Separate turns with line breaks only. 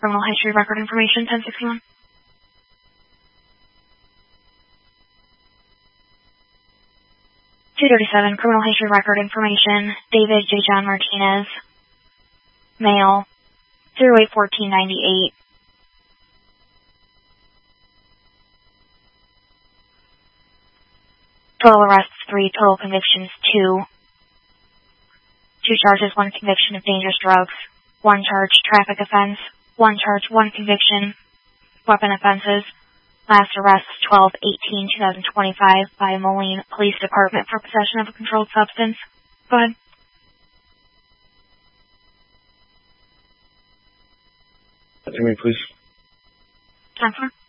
Criminal history record information, 1061. Criminal history record information, David J. John Martinez, male, 08-14-98. Total arrests 3, total convictions 2. 2 charges, 1 conviction of dangerous drugs, 1 charge traffic offense, 1 charge, 1 conviction, weapon offenses. Last arrest 12/18/2025 by Moline Police Department for possession of a controlled substance. Go ahead.
To me, please.
Time for